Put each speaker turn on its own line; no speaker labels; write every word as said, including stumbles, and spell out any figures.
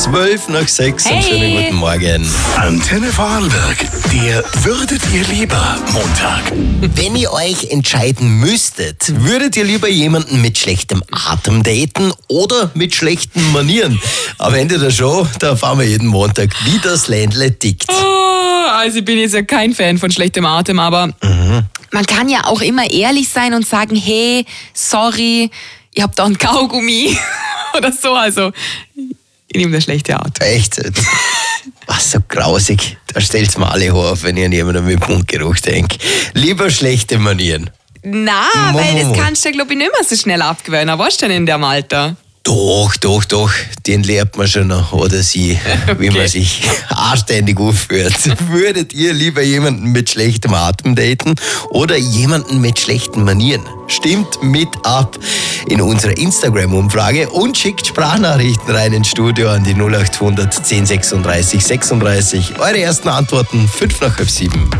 zwölf nach sechs.
Hey.
Einen schönen guten Morgen.
Antenne Vorarlberg, der Würdet ihr lieber Montag.
Wenn ihr euch entscheiden müsstet, würdet ihr lieber jemanden mit schlechtem Atem daten oder mit schlechten Manieren? Am Ende der Show, da erfahren wir jeden Montag, wie das Ländle tickt.
Oh, also ich bin jetzt ja kein Fan von schlechtem Atem, aber
Mhm.
man kann ja auch immer ehrlich sein und sagen, hey, sorry, ich hab da einen Kaugummi oder so. Also ich nehme das schlechte Atem.
Echt? Was so grausig. Da stellt's mir alle auf, wenn ich an jemanden mit Mundgeruch denke. Lieber schlechte Manieren.
Na,
Mo,
weil
mo, mo.
das kannst du ja, glaube ich, nicht mehr so schnell abgewöhnen. Was denn in dem Alter?
Doch, doch, doch. Den lernt man schon noch. Oder sie, wie man sich anständig aufführt. Würdet ihr lieber jemanden mit schlechtem Atem daten oder jemanden mit schlechten Manieren? Stimmt mit ab in unserer Instagram-Umfrage und schickt Sprachnachrichten rein ins Studio an die null acht hundert zehn sechsunddreißig sechsunddreißig. Eure ersten Antworten fünf nach halb sieben.